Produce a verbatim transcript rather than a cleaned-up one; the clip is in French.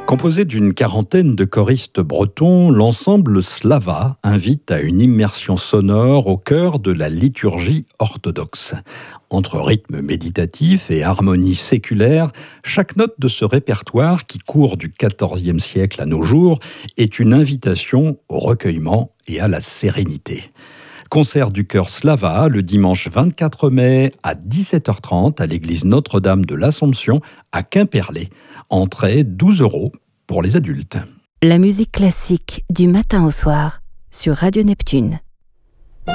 Composé d'une quarantaine de choristes bretons, l'ensemble Slava invite à une immersion sonore au cœur de la liturgie orthodoxe. Entre rythme méditatif et harmonie séculaire, chaque note de ce répertoire, qui court du quatorzième siècle à nos jours, est une invitation au recueillement et à la sérénité. Concert du chœur Slava le dimanche vingt-quatre mai à dix-sept heures trente à l'église Notre-Dame de l'Assomption à Quimperlé. Entrée douze euros pour les adultes. La musique classique du matin au soir sur Radio Neptune.